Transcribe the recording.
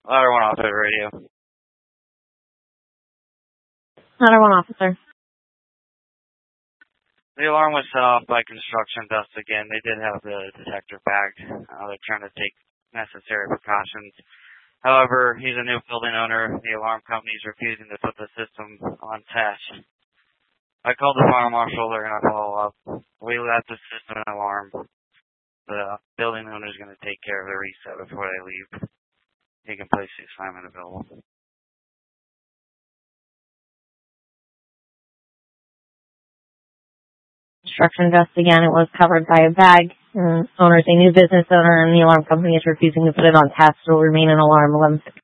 Ladder 1 officer radio. Ladder 1 officer. The alarm was set off by construction dust again. They did have the detector bagged. They're trying to take necessary precautions. However, he's a new building owner. The alarm company is refusing to put the system on test. I called the fire marshal. They're going to follow up. We left the system in alarm. The building owner is going to take care of the reset before they leave. He can place the assignment available. Construction dust again. It was covered by a bag. Owner is a new business owner, and the alarm company is refusing to put it on test. It will remain an alarm 11